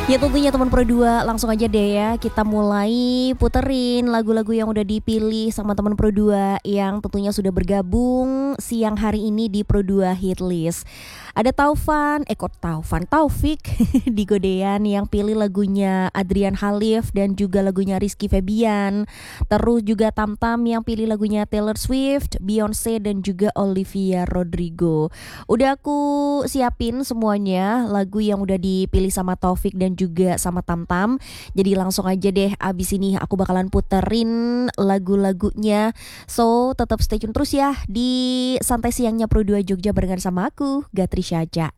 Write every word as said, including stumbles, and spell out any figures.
Ya tentunya teman Pro dua, langsung aja deh ya kita mulai puterin lagu-lagu yang udah dipilih sama teman Pro dua yang tentunya sudah bergabung siang hari ini di Pro dua Hit List. Ada Taufan, eh kok Taufan, Taufik di Godean yang pilih lagunya Adrian Khalif dan juga lagunya Rizky Febian. Terus juga Tamtam yang pilih lagunya Taylor Swift, Beyonce dan juga Olivia Rodrigo. Udah aku siapin semuanya lagu yang udah dipilih sama Taufik dan juga sama Tamtam. Jadi langsung aja deh, abis ini aku bakalan puterin lagu-lagunya. So tetap stay tune terus ya di Santai Siangnya Pro dua Jogja barengan sama aku, Gatri Syaja.